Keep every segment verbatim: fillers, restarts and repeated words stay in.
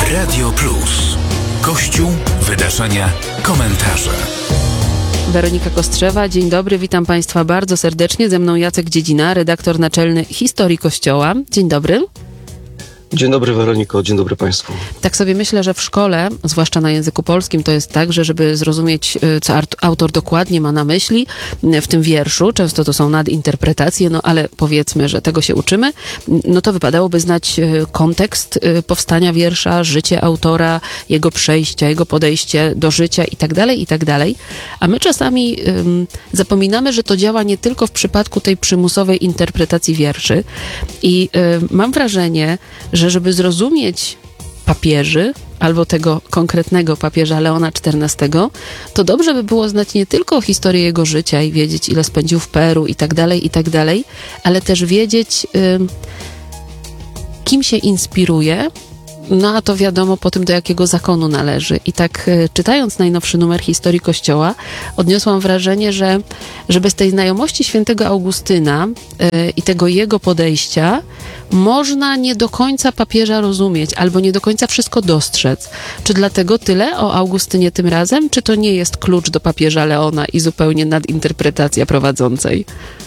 Radio Plus. Kościół, wydarzenia, komentarze. Weronika Kostrzewa, dzień dobry, witam Państwa bardzo serdecznie. Ze mną Jacek Dziedzina, redaktor naczelny Historii Kościoła. Dzień dobry. Dzień dobry Weroniko, dzień dobry Państwu. Tak sobie myślę, że w szkole, zwłaszcza na języku polskim, to jest tak, że żeby zrozumieć, co autor dokładnie ma na myśli w tym wierszu, często to są nadinterpretacje, no ale powiedzmy, że tego się uczymy, no to wypadałoby znać kontekst powstania wiersza, życie autora, jego przejścia, jego podejście do życia i tak dalej, i tak dalej. A my czasami um, zapominamy, że to działa nie tylko w przypadku tej przymusowej interpretacji wierszy. I um, mam wrażenie, że żeby zrozumieć papieży, albo tego konkretnego papieża Leona czternastego, to dobrze by było znać nie tylko historię jego życia i wiedzieć, ile spędził w Peru i tak dalej, i tak dalej, ale też wiedzieć, y, kim się inspiruje, no a to wiadomo po tym, do jakiego zakonu należy. I tak y, czytając najnowszy numer Historii Kościoła, odniosłam wrażenie, że, że bez tej znajomości świętego Augustyna y, i tego jego podejścia można nie do końca papieża rozumieć, albo nie do końca wszystko dostrzec. Czy dlatego tyle o Augustynie tym razem, czy to nie jest klucz do papieża Leona i zupełnie nadinterpretacja prowadzącej?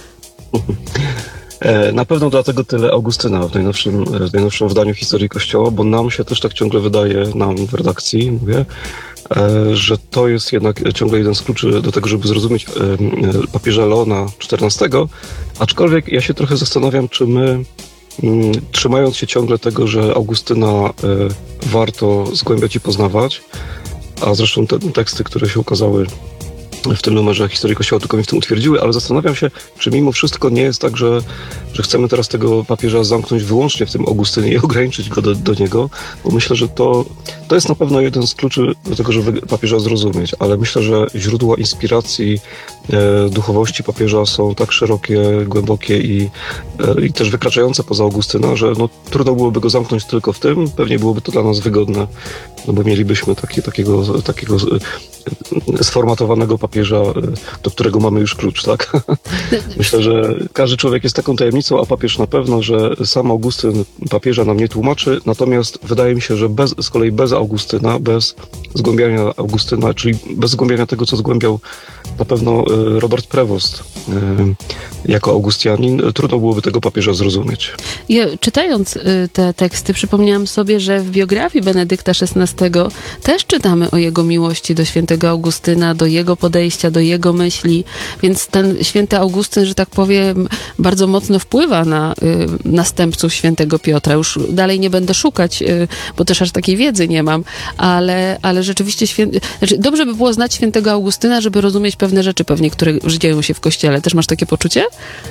Na pewno dlatego tyle Augustyna w najnowszym, w najnowszym wydaniu Historii Kościoła, bo nam się też tak ciągle wydaje, nam w redakcji, mówię, że to jest jednak ciągle jeden z kluczy do tego, żeby zrozumieć papieża Leona czternastego, aczkolwiek ja się trochę zastanawiam, czy my, trzymając się ciągle tego, że Augustyna warto zgłębiać i poznawać, a zresztą te teksty, które się ukazały w tym numerze Historii Kościoła tylko mi w tym utwierdziły, ale zastanawiam się, czy mimo wszystko nie jest tak, że, że chcemy teraz tego papieża zamknąć wyłącznie w tym Augustynie i ograniczyć go do, do niego, bo myślę, że to, to jest na pewno jeden z kluczy do tego, żeby papieża zrozumieć, ale myślę, że źródła inspiracji e, duchowości papieża są tak szerokie, głębokie i, e, i też wykraczające poza Augustyna, że no, trudno byłoby go zamknąć tylko w tym, pewnie byłoby to dla nas wygodne, no bo mielibyśmy taki, takiego, takiego sformatowanego papieża, do którego mamy już klucz, tak? Myślę, że każdy człowiek jest taką tajemnicą, a papież na pewno, że sam Augustyn papieża nam nie tłumaczy, natomiast wydaje mi się, że bez, z kolei bez Augustyna, bez zgłębiania Augustyna, czyli bez zgłębiania tego, co zgłębiał na pewno Robert Prevost jako Augustianin, trudno byłoby tego papieża zrozumieć. Ja, czytając te teksty, przypomniałam sobie, że w biografii Benedykta szesnastego też czytamy o jego miłości do świętego Augustyna, do jego podejścia, do jego myśli, więc ten święty Augustyn, że tak powiem, bardzo mocno wpływa na y, następców świętego Piotra. Już dalej nie będę szukać, y, bo też aż takiej wiedzy nie mam, ale, ale rzeczywiście święty, znaczy dobrze by było znać świętego Augustyna, żeby rozumieć pewne rzeczy pewnie, które dzieją się w Kościele. Też masz takie poczucie?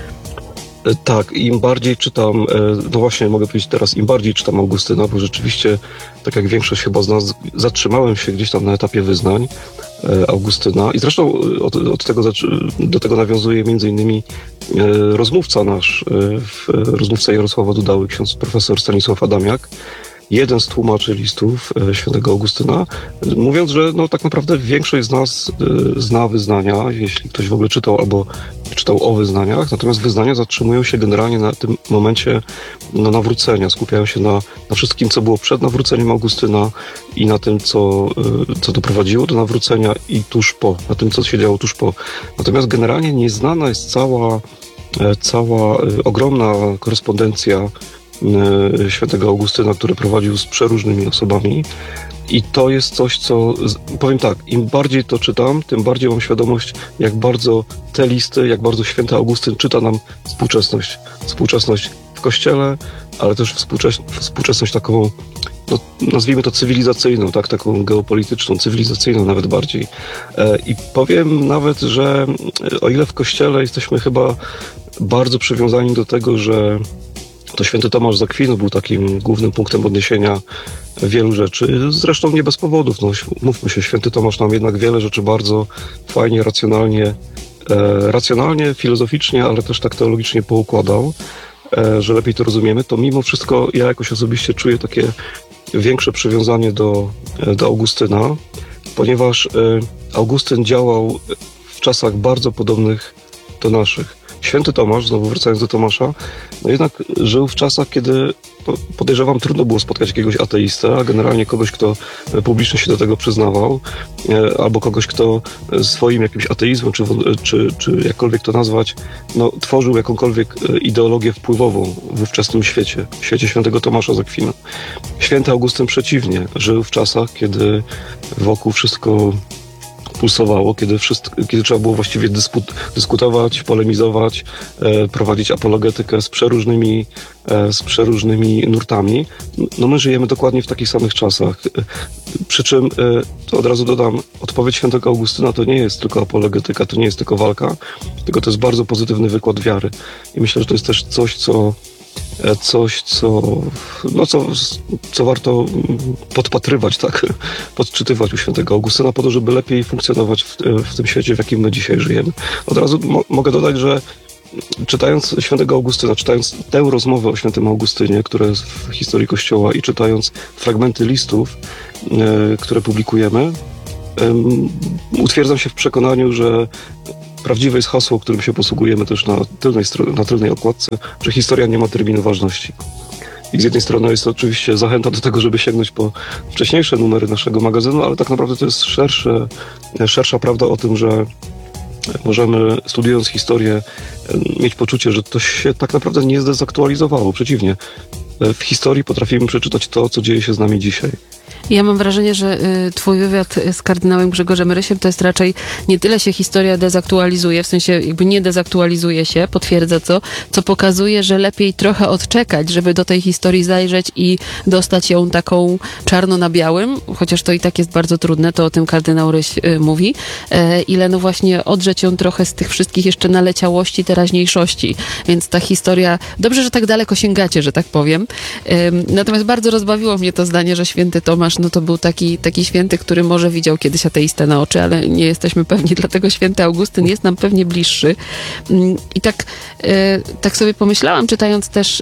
Tak, im bardziej czytam, no właśnie mogę powiedzieć teraz, im bardziej czytam Augustyna, bo rzeczywiście, tak jak większość chyba z nas, zatrzymałem się gdzieś tam na etapie wyznań Augustyna i zresztą od, od tego, do tego nawiązuje między innymi rozmówca nasz, rozmówca Jarosława Dudały, ksiądz profesor Stanisław Adamiak, jeden z tłumaczy listów świętego Augustyna, mówiąc, że no, tak naprawdę większość z nas zna wyznania, jeśli ktoś w ogóle czytał albo czytał o wyznaniach, natomiast wyznania zatrzymują się generalnie na tym momencie no, nawrócenia, skupiają się na, na wszystkim, co było przed nawróceniem Augustyna i na tym, co, co doprowadziło do nawrócenia i tuż po, na tym, co się działo tuż po. Natomiast generalnie nieznana jest cała, cała ogromna korespondencja świętego Augustyna, który prowadził z przeróżnymi osobami. I to jest coś, co, powiem tak, im bardziej to czytam, tym bardziej mam świadomość, jak bardzo te listy, jak bardzo święty Augustyn czyta nam współczesność. Współczesność w Kościele, ale też współczes- współczesność taką, no, nazwijmy to cywilizacyjną, tak, taką geopolityczną, cywilizacyjną nawet bardziej. I powiem nawet, że o ile w Kościele jesteśmy chyba bardzo przywiązani do tego, że to święty Tomasz z Akwinu był takim głównym punktem odniesienia wielu rzeczy. Zresztą nie bez powodów. No, mówmy się, święty Tomasz nam jednak wiele rzeczy bardzo fajnie, racjonalnie, e, racjonalnie, filozoficznie, ale też tak teologicznie poukładał, e, że lepiej to rozumiemy. To mimo wszystko ja jakoś osobiście czuję takie większe przywiązanie do, do Augustyna, ponieważ e, Augustyn działał w czasach bardzo podobnych do naszych. święty Tomasz, znowu wracając do Tomasza, no jednak żył w czasach, kiedy podejrzewam, trudno było spotkać jakiegoś ateistę, a generalnie kogoś, kto publicznie się do tego przyznawał, albo kogoś, kto swoim jakimś ateizmem, czy, czy, czy jakkolwiek to nazwać, no, tworzył jakąkolwiek ideologię wpływową w ówczesnym świecie, w świecie świętego Tomasza z Akwinu. Święty Augustyn przeciwnie, żył w czasach, kiedy wokół wszystko pulsowało, kiedy, wszystko, kiedy trzeba było właściwie dyskut, dyskutować, polemizować, e, prowadzić apologetykę z przeróżnymi, e, z przeróżnymi nurtami. No my żyjemy dokładnie w takich samych czasach. E, przy czym, e, to od razu dodam, odpowiedź świętego Augustyna to nie jest tylko apologetyka, to nie jest tylko walka, tylko to jest bardzo pozytywny wykład wiary. I myślę, że to jest też coś, co coś, co, no co, co warto podpatrywać, tak, podczytywać u świętego Augustyna po to, żeby lepiej funkcjonować w, w tym świecie, w jakim my dzisiaj żyjemy. Od razu mo- mogę dodać, że czytając świętego Augustyna, czytając tę rozmowę o świętym Augustynie, która jest w historii Kościoła i czytając fragmenty listów, e, które publikujemy, e, utwierdzam się w przekonaniu, że prawdziwe jest hasło, którym się posługujemy też na tylnej, na tylnej okładce, że historia nie ma terminu ważności. I z jednej strony jest to oczywiście zachęta do tego, żeby sięgnąć po wcześniejsze numery naszego magazynu, ale tak naprawdę to jest szersze, szersza prawda o tym, że możemy, studiując historię, mieć poczucie, że to się tak naprawdę nie zdezaktualizowało. Przeciwnie, w historii potrafimy przeczytać to, co dzieje się z nami dzisiaj. Ja mam wrażenie, że y, twój wywiad z kardynałem Grzegorzem Rysiem to jest raczej nie tyle się historia dezaktualizuje, w sensie jakby nie dezaktualizuje się, potwierdza to, co pokazuje, że lepiej trochę odczekać, żeby do tej historii zajrzeć i dostać ją taką czarno na białym, chociaż to i tak jest bardzo trudne, to o tym kardynał Ryś y, mówi, e, ile no właśnie odrzeć ją trochę z tych wszystkich jeszcze naleciałości teraźniejszości, więc ta historia, dobrze, że tak daleko sięgacie, że tak powiem. E, natomiast bardzo rozbawiło mnie to zdanie, że święty Tomasz no to był taki, taki święty, który może widział kiedyś ateistę na oczy, ale nie jesteśmy pewni, dlatego święty Augustyn jest nam pewnie bliższy. I tak, tak sobie pomyślałam, czytając też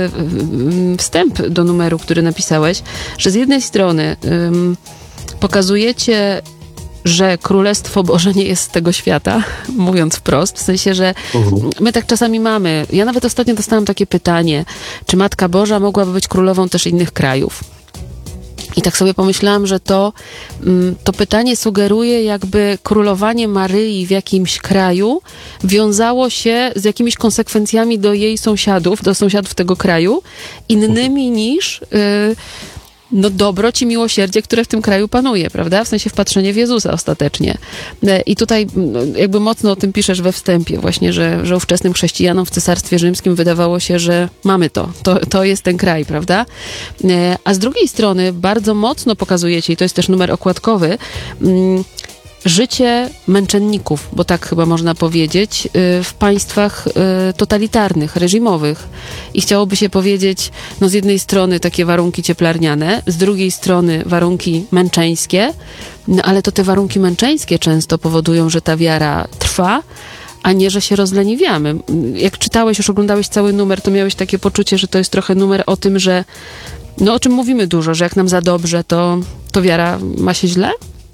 wstęp do numeru, który napisałeś, że z jednej strony pokazujecie, że Królestwo Boże nie jest z tego świata, mówiąc wprost, w sensie, że uh-huh. my tak czasami mamy. Ja nawet ostatnio dostałam takie pytanie, czy Matka Boża mogłaby być królową też innych krajów? I tak sobie pomyślałam, że to, to pytanie sugeruje, jakby królowanie Maryi w jakimś kraju wiązało się z jakimiś konsekwencjami do jej sąsiadów, do sąsiadów tego kraju, innymi niż y, no, dobroć i miłosierdzie, które w tym kraju panuje, prawda? W sensie wpatrzenie w Jezusa ostatecznie. I tutaj jakby mocno o tym piszesz we wstępie właśnie, że, że ówczesnym chrześcijanom w Cesarstwie Rzymskim wydawało się, że mamy to. To, to jest ten kraj, prawda? A z drugiej strony bardzo mocno pokazujecie, i to jest też numer okładkowy, życie męczenników, bo tak chyba można powiedzieć, w państwach totalitarnych, reżimowych. I chciałoby się powiedzieć, no z jednej strony takie warunki cieplarniane, z drugiej strony warunki męczeńskie, no ale to te warunki męczeńskie często powodują, że ta wiara trwa, a nie, że się rozleniwiamy. Jak czytałeś, już oglądałeś cały numer, to miałeś takie poczucie, że to jest trochę numer o tym, że no o czym mówimy dużo, że jak nam za dobrze, to, to wiara ma się źle?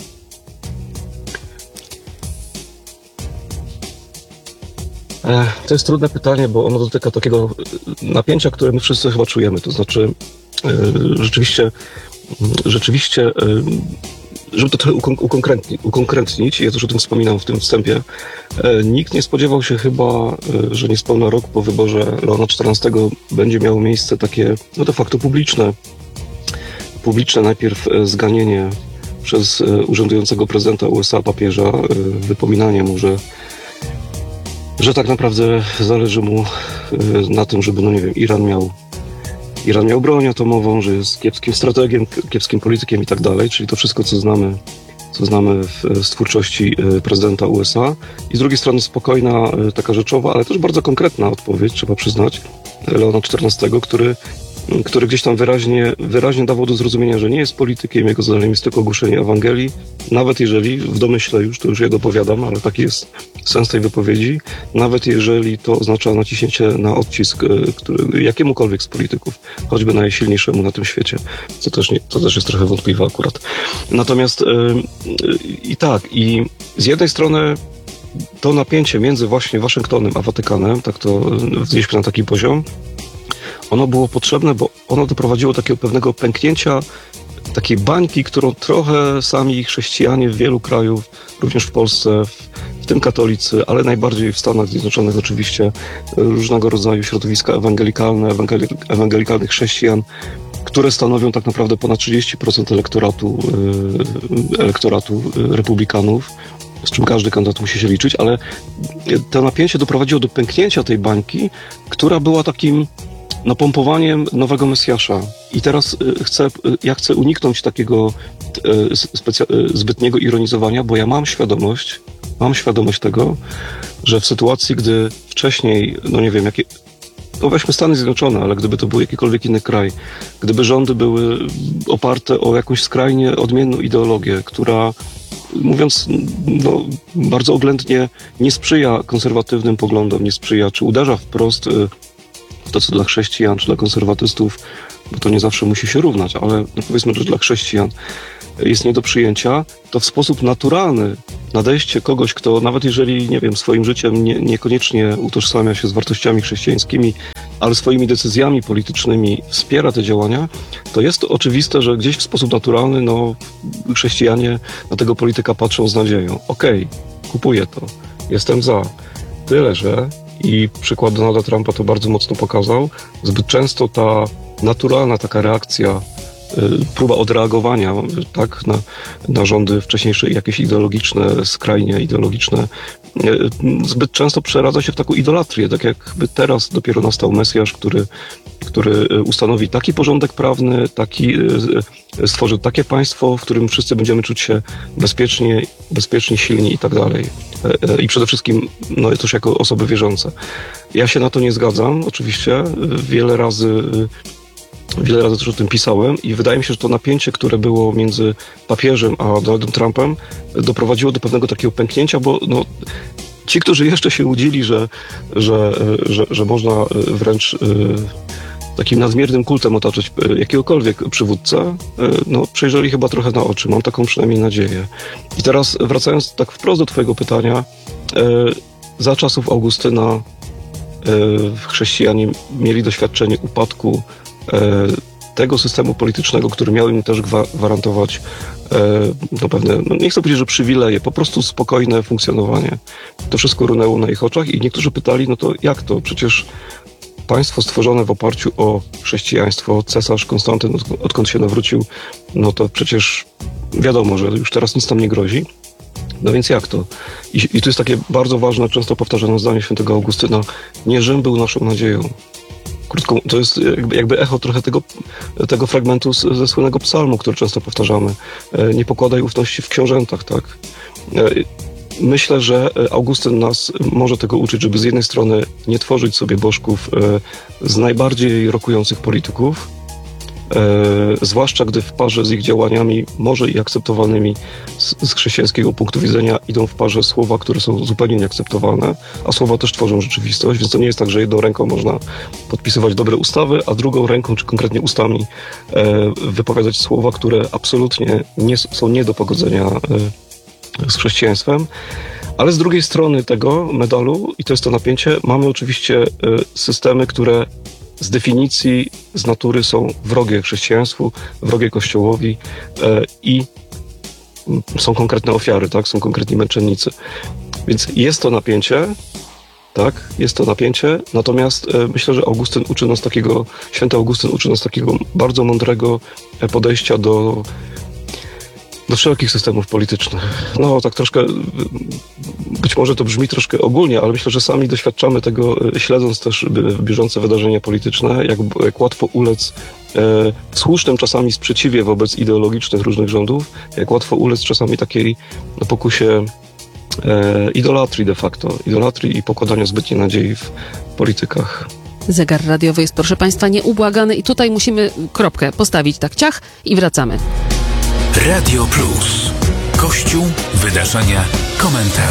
To jest trudne pytanie, bo ono dotyka takiego napięcia, które my wszyscy chyba czujemy. To znaczy, rzeczywiście, rzeczywiście, żeby to trochę ukonkretni, ukonkretnić, ja też o tym wspominam w tym wstępie, nikt nie spodziewał się chyba, że niespełna rok po wyborze Leona czternastego będzie miało miejsce takie, no de facto publiczne, publiczne najpierw zganienie przez urzędującego prezydenta U S A, papieża, wypominanie mu, że że tak naprawdę zależy mu na tym, żeby, no nie wiem, Iran miał, Iran miał broń atomową, że jest kiepskim strategiem, kiepskim politykiem i tak dalej, czyli to wszystko, co znamy, co znamy w, z twórczości prezydenta U S A. I z drugiej strony spokojna, taka rzeczowa, ale też bardzo konkretna odpowiedź, trzeba przyznać, Leona czternastego, który który gdzieś tam wyraźnie, wyraźnie dawał do zrozumienia, że nie jest politykiem, jego zadaniem jest tylko głoszenie Ewangelii, nawet jeżeli, w domyśle już, to już ja dopowiadam, ale taki jest sens tej wypowiedzi, nawet jeżeli to oznacza naciśnięcie na odcisk który, jakiemukolwiek z polityków, choćby najsilniejszemu na tym świecie, co też, nie, to też jest trochę wątpliwe akurat. Natomiast yy, i tak, i z jednej strony to napięcie między właśnie Waszyngtonem a Watykanem, tak to wznieśmy na taki poziom, ono było potrzebne, bo ono doprowadziło do takiego pewnego pęknięcia takiej bańki, którą trochę sami chrześcijanie w wielu krajów, również w Polsce, w tym katolicy, ale najbardziej w Stanach Zjednoczonych oczywiście, różnego rodzaju środowiska ewangelikalne, ewangeli- ewangelikalnych chrześcijan, które stanowią tak naprawdę ponad trzydzieści procent elektoratu, elektoratu republikanów, z czym każdy kandydat musi się liczyć, ale to napięcie doprowadziło do pęknięcia tej bańki, która była takim napompowaniem nowego Mesjasza. I teraz chcę, ja chcę uniknąć takiego specja- zbytniego ironizowania, bo ja mam świadomość, mam świadomość tego, że w sytuacji, gdy wcześniej, no nie wiem, jakie, no weźmy Stany Zjednoczone, ale gdyby to był jakikolwiek inny kraj, gdyby rządy były oparte o jakąś skrajnie odmienną ideologię, która, mówiąc no, bardzo oględnie, nie sprzyja konserwatywnym poglądom, nie sprzyja, czy uderza wprost w to, co dla chrześcijan, czy dla konserwatystów, bo to nie zawsze musi się równać, ale no powiedzmy, że dla chrześcijan jest nie do przyjęcia, to w sposób naturalny nadejście kogoś, kto nawet jeżeli, nie wiem, swoim życiem nie, niekoniecznie utożsamia się z wartościami chrześcijańskimi, ale swoimi decyzjami politycznymi wspiera te działania, to jest to oczywiste, że gdzieś w sposób naturalny no, chrześcijanie na tego polityka patrzą z nadzieją. Okej, okay, kupuję to, jestem za. Tyle, że i przykład Donalda Trumpa to bardzo mocno pokazał, zbyt często ta naturalna taka reakcja, próba odreagowania tak, na, na rządy wcześniejsze jakieś ideologiczne, skrajnie ideologiczne, zbyt często przeradza się w taką idolatrię, tak jakby teraz dopiero nastał Mesjasz, który, który ustanowi taki porządek prawny, taki, stworzy takie państwo, w którym wszyscy będziemy czuć się bezpiecznie, bezpiecznie, silni i tak dalej. I przede wszystkim no, też jako osoby wierzące. Ja się na to nie zgadzam, oczywiście. Wiele razy Wiele razy też o tym pisałem i wydaje mi się, że to napięcie, które było między papieżem a Donaldem Trumpem, doprowadziło do pewnego takiego pęknięcia, bo no, ci, którzy jeszcze się łudzili, że, że, że, że można wręcz takim nadmiernym kultem otaczać jakiegokolwiek przywódcę, no, przejrzeli chyba trochę na oczy. Mam taką przynajmniej nadzieję. I teraz wracając tak wprost do twojego pytania, za czasów Augustyna chrześcijanie mieli doświadczenie upadku tego systemu politycznego, który miał im też gwarantować no pewne, no nie chcę powiedzieć, że przywileje, po prostu spokojne funkcjonowanie. To wszystko runęło na ich oczach i niektórzy pytali, no to jak to? Przecież państwo stworzone w oparciu o chrześcijaństwo, cesarz Konstantyn, odkąd się nawrócił, no to przecież wiadomo, że już teraz nic tam nie grozi. No więc jak to? I, i tu jest takie bardzo ważne, często powtarzane zdanie świętego Augustyna, nie Rzym był naszą nadzieją. Krótko, to jest jakby, jakby echo trochę tego, tego fragmentu z, ze słynnego psalmu, który często powtarzamy. Nie pokładaj ufności w książętach, tak? Myślę, że Augustyn nas może tego uczyć, żeby z jednej strony nie tworzyć sobie bożków z najbardziej rokujących polityków, E, zwłaszcza gdy w parze z ich działaniami, może i akceptowalnymi z, z chrześcijańskiego punktu widzenia, idą w parze słowa, które są zupełnie nieakceptowalne, a słowa też tworzą rzeczywistość, więc to nie jest tak, że jedną ręką można podpisywać dobre ustawy, a drugą ręką, czy konkretnie ustami e, wypowiadać słowa, które absolutnie nie, są nie do pogodzenia e, z chrześcijaństwem. Ale z drugiej strony tego medalu, i to jest to napięcie, mamy oczywiście e, systemy, które z definicji, z natury są wrogie chrześcijaństwu, wrogie Kościołowi e, i są konkretne ofiary, tak? Są konkretni męczennicy. Więc jest to napięcie, tak? Jest to napięcie, natomiast e, myślę, że Augustyn uczy nas takiego, święty Augustyn uczy nas takiego bardzo mądrego podejścia do do wszelkich systemów politycznych. No tak troszkę, być może to brzmi troszkę ogólnie, ale myślę, że sami doświadczamy tego, śledząc też bieżące wydarzenia polityczne, jak, jak łatwo ulec e, w słusznym czasami sprzeciwie wobec ideologicznych różnych rządów, jak łatwo ulec czasami takiej no, pokusie e, idolatrii de facto, idolatrii i pokładania zbytniej nadziei w politykach. Zegar radiowy jest, proszę Państwa, nieubłagany i tutaj musimy kropkę postawić tak ciach i wracamy. Radio Plus. Kościół, wydarzenia, komentarze.